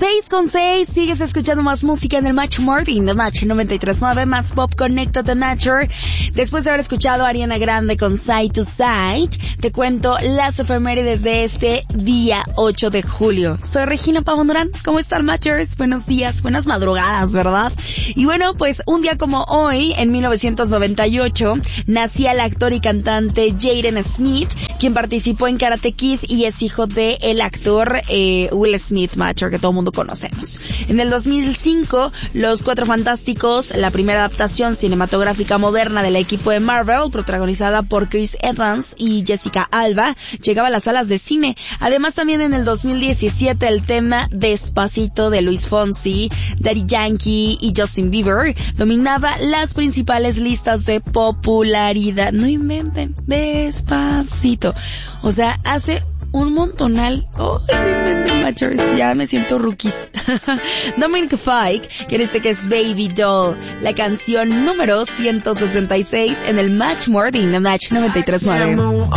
6:06, sigues escuchando más música en el Match Morning de Match 93.9, más pop Connected the Nature. Después de haber escuchado a Ariana Grande con Side to Side, te cuento las efemérides de este día 8 de julio. Soy Regina Pavón Durán. ¿Cómo están, Matchers? Buenos días, buenas madrugadas, ¿verdad? Y bueno, pues un día como hoy, en 1998, nacía el actor y cantante Jaden Smith, quien participó en Karate Kid y es hijo de el actor Will Smith, Matcher, que todo el mundo conocemos. En el 2005, Los Cuatro Fantásticos, la primera adaptación cinematográfica moderna del equipo de Marvel, protagonizada por Chris Evans y Jessica Alba, llegaba a las salas de cine. Además, también en el 2017, el tema Despacito de Luis Fonsi, Daddy Yankee y Justin Bieber dominaba las principales listas de popularidad. No inventen, Despacito. O sea, hace un montonal. Oh, Matchers, ya me siento rookies. Dominic Fike, que dice que es Baby Doll, la canción número 166 en el Match Morning de Match 93.9.